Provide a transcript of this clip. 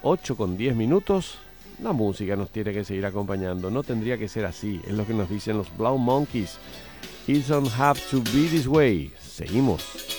8:10. La música nos tiene que seguir acompañando. No tendría que ser así. Es lo que nos dicen los Blau Monkeys. It don't have to be this way. Seguimos.